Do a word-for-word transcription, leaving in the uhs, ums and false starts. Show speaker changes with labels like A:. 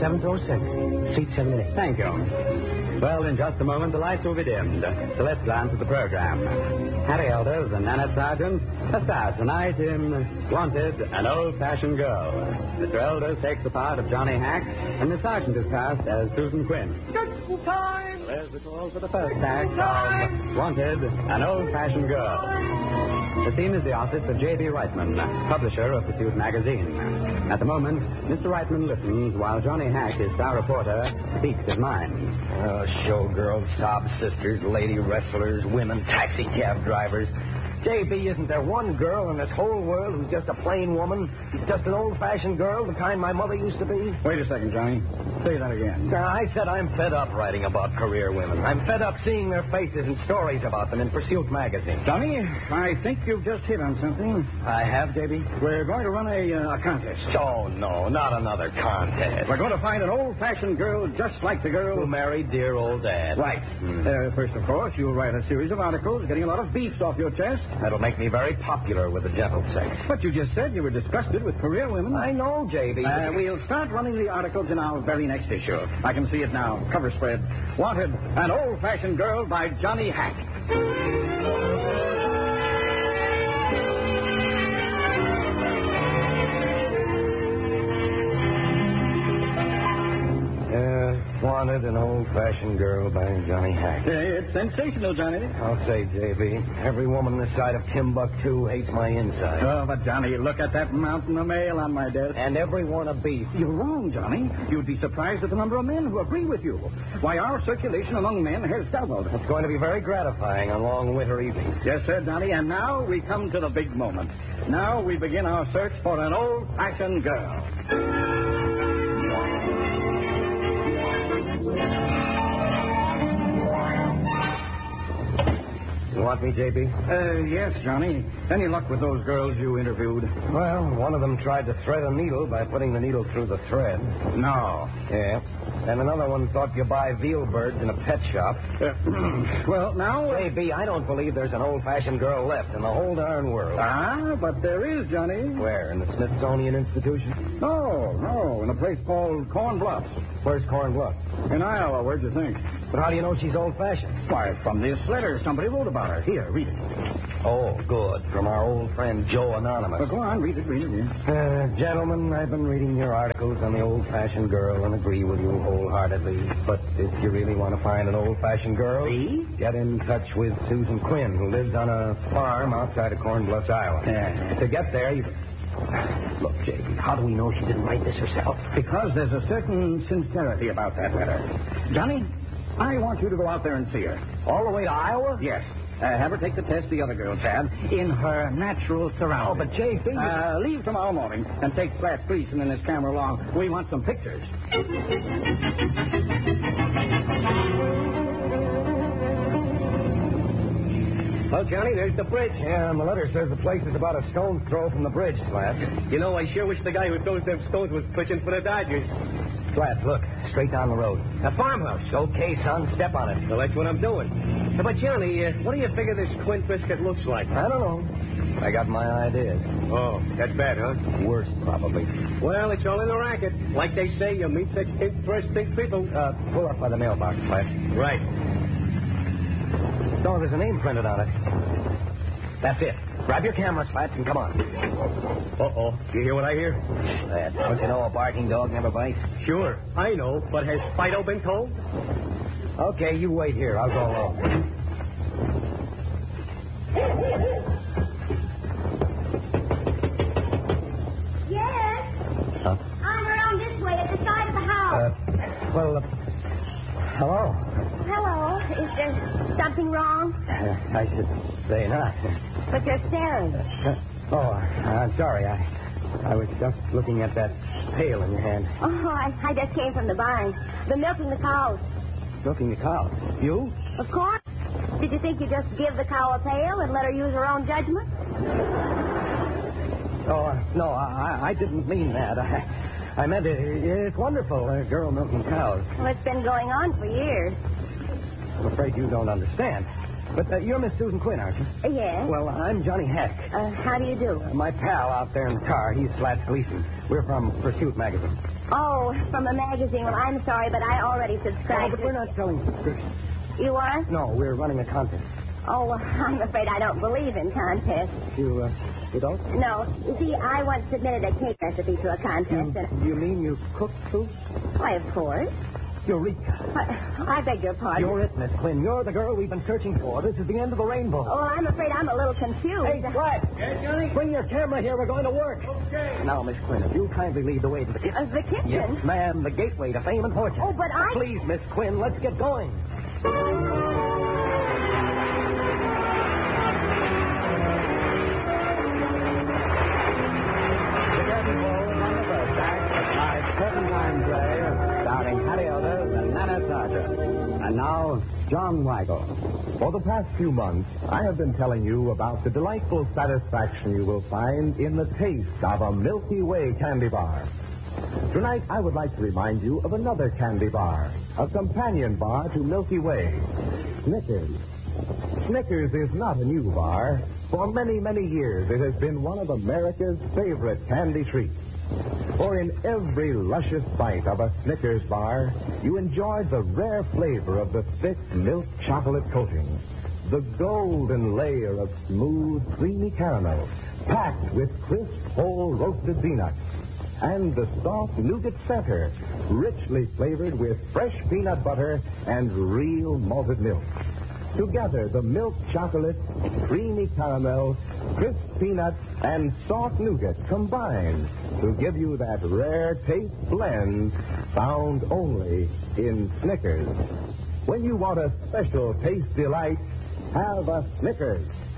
A: seventh row six. Seat seventy-eight.
B: Thank you. Well, in just a moment, the lights will be dimmed. So let's glance at the program. Harry Elders and Nanette Sargent, a star tonight in Wanted, an Old-Fashioned Girl. Mister Elders takes the part of Johnny Hack, and Miss Sargent is cast as Susan Quinn.
C: Just time!
B: There's the call for the first act of Wanted, an Old-Fashioned Girl. The scene is the office of J B. Reitman, publisher of Pursuit magazine. At the moment, Mister Reitman listens while Johnny Hack, his star reporter, speaks his mind.
A: Uh, showgirls, sob sisters, lady wrestlers, women, taxi cab drivers. J B, isn't there one girl in this whole world who's just a plain woman? Just an old-fashioned girl, the kind my mother used to be?
D: Wait a second, Johnny. Say that again.
A: Now, I said I'm fed up writing about career women. I'm fed up seeing their faces and stories about them in Pursuit magazine.
D: Johnny, I think you've just hit on something.
A: I have, J B?
D: We're going to run a, uh, a contest.
A: Oh, no, not another contest.
D: We're going to find an old-fashioned girl just like the girl
A: who married dear old Dad.
D: Right. Hmm. Uh, first, of course, you'll write a series of articles getting a lot of beefs off your chest.
A: That'll make me very popular with the gentle sex.
D: But you just said you were disgusted with career women.
A: I know, J B.
D: Uh, we'll start running the articles in our very next issue. I can see it now. Cover spread. Wanted, an old-fashioned girl by Johnny Hack.
A: Wanted, an old-fashioned girl by Johnny Hack.
D: Uh, it's sensational, Johnny.
A: I'll say, J B, every woman this side of Timbuktu hates my inside.
D: Oh, but, Johnny, look at that mountain of mail on my desk.
A: And every one a beef.
D: You're wrong, Johnny. You'd be surprised at the number of men who agree with you. Why, our circulation among men has doubled.
A: It's going to be very gratifying on long winter evenings.
D: Yes, sir, Johnny. And now we come to the big moment. Now we begin our search for an old-fashioned girl.
A: You want me, J B?
D: Uh, yes, Johnny. Any luck with those girls you interviewed?
A: Well, one of them tried to thread a needle by putting the needle through the thread.
D: No.
A: Yeah. And another one thought you buy veal birds in a pet shop.
D: Uh, well, now...
A: J B, I don't believe there's an old-fashioned girl left in the whole darn world.
D: Ah, but there is, Johnny.
A: Where? In the Smithsonian Institution?
D: No, no. In a place called Corn Bluffs.
A: Where's Corn Bluffs?
D: In Iowa. Where'd you think?
A: But how do you know she's old-fashioned?
D: Why, from this letter somebody wrote about her. Here, read it.
A: Oh, good. From our old friend Joe Anonymous.
D: Well, go on, read it, read it. Read it.
A: Uh, gentlemen, I've been reading your articles on the old-fashioned girl and agree with you wholeheartedly. But if you really want to find an old-fashioned girl,
D: Me?
A: get in touch with Susan Quinn, who lives on a farm outside of Corn Bluffs, Iowa.
D: Yeah.
A: To get there, you... Look, J B, how do we know she didn't write this herself?
D: Because there's a certain sincerity about that letter. Johnny, I want you to go out there and see her.
A: All the way to Iowa?
D: Yes. Uh, have her take the test the other girls had in her natural surroundings.
A: Oh, but J B...
D: Uh, leave tomorrow morning and take Flat Gleason and his camera along. We want some pictures.
A: Well, Johnny, there's the bridge. Yeah, and the letter says the place is about a stone's throw from the bridge, Slat.
B: You know, I sure wish the guy who throws them stones was pitching for the Dodgers.
A: Slat, look, straight down the road. A farmhouse. Okay, son, step on it.
B: Well, that's what I'm doing. But, Johnny, uh, what do you figure this Quinn biscuit looks like?
A: I don't know. I got my ideas.
B: Oh, that's bad, huh?
A: Worse, probably.
B: Well, it's all in the racket. Like they say, you meet such interesting people.
A: Uh, pull up by the mailbox, Slat.
B: Right.
A: No, there's a name printed on it. That's it. Grab your camera, Slat, and come on.
B: Uh-oh. You hear what I hear?
A: That. Don't you know a barking dog never bites?
B: Sure, I know. But has Fido been told?
A: Okay, you wait here. I'll go along.
E: Yes?
A: Huh?
E: I'm around this way at the side of the house.
A: Uh, well, uh, hello.
E: Hello. Is there something wrong?
A: Uh, I should say not.
E: But you're staring.
A: Uh, oh, I'm sorry. I I was just looking at that pail in your hand.
E: Oh, I, I just came from the barn. Been milking the cows.
A: Milking the cow. You?
E: Of course. Did you think you'd just give the cow a pail and let her use her own judgment?
A: Oh, uh, no, I, I didn't mean that. I, I meant it, it's wonderful, a girl milking cows.
E: Well, it's been going on for years.
A: I'm afraid you don't understand. But uh, you're Miss Susan Quinn, aren't you?
E: Uh, yes.
A: Well, I'm Johnny Hack.
E: Uh, how do you do?
A: Uh, my pal out there in the car, he's Slat Gleason. We're from Pursuit magazine.
E: Oh, from a magazine. Well, I'm sorry, but I already
A: Oh,
E: subscribed.
A: but we're not selling subscriptions.
E: You are?
A: No, we're running a contest.
E: Oh, well, I'm afraid I don't believe in contests.
A: You, uh, you don't?
E: No. You see, I once submitted a cake recipe to a contest, and...
A: You mean you cook food?
E: Why, of course.
A: Eureka.
E: I, I beg your pardon.
A: You're it, Miss Quinn. You're the girl we've been searching for. This is the end of the rainbow.
E: Oh, I'm afraid I'm a little confused.
A: Hey, what?
D: Yes, Johnny?
A: Bring your camera here. We're going to work.
D: Okay.
A: Now, Miss Quinn, if you'll kindly lead the way to the kitchen.
E: Uh, the kitchen?
A: Yes, ma'am. The gateway to fame and fortune.
E: Oh, but I...
A: Please, Miss Quinn, let's get going.
B: Turpentine play, starring Harry Elders and Nana Sargent. And now, John Weigel.
C: For the past few months, I have been telling you about the delightful satisfaction you will find in the taste of a Milky Way candy bar. Tonight, I would like to remind you of another candy bar, a companion bar to Milky Way, Snickers. Snickers is not a new bar. For many, many years, it has been one of America's favorite candy treats. For in every luscious bite of a Snickers bar, you enjoy the rare flavor of the thick milk chocolate coating, the golden layer of smooth, creamy caramel, packed with crisp, whole roasted peanuts, and the soft nougat center, richly flavored with fresh peanut butter and real malted milk. Together, the milk chocolate, creamy caramel, crisp peanuts, and soft nougat combine to give you that rare taste blend found only in Snickers. When you want a special taste delight, have a Snickers.